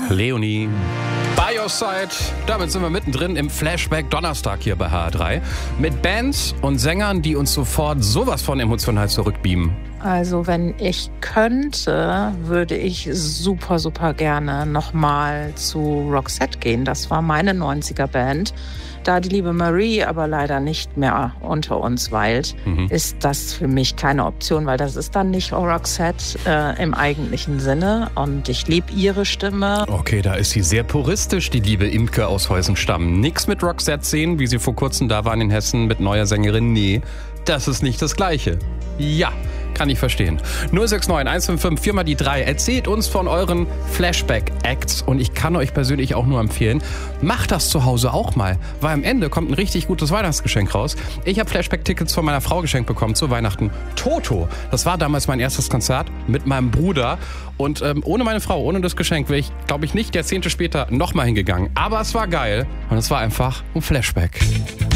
Leonie. By Your Side. Damit sind wir mittendrin im Flashback Donnerstag hier bei HR3. Mit Bands und Sängern, die uns sofort sowas von emotional zurückbeamen. Also wenn ich könnte, würde ich super, super gerne nochmal zu Roxette gehen. Das war meine 90er-Band. Da die liebe Marie aber leider nicht mehr unter uns weilt, ist das für mich keine Option, weil das ist dann nicht Roxette im eigentlichen Sinne. Und ich liebe ihre Stimme. Okay, da ist sie sehr puristisch, die liebe Imke aus Heusenstamm. Nix mit Roxette sehen, wie sie vor kurzem da waren in Hessen mit neuer Sängerin. Nee, das ist nicht das Gleiche. Ja, kann ich verstehen. 069 155 4 mal die 3. Erzählt uns von euren Flashback-Acts und ich kann euch persönlich auch nur empfehlen, macht das zu Hause auch mal, weil am Ende kommt ein richtig gutes Weihnachtsgeschenk raus. Ich habe Flashback-Tickets von meiner Frau geschenkt bekommen zu Weihnachten. Toto, das war damals mein erstes Konzert mit meinem Bruder und ohne meine Frau, ohne das Geschenk wäre ich, glaube ich, nicht Jahrzehnte später nochmal hingegangen. Aber es war geil und es war einfach ein Flashback.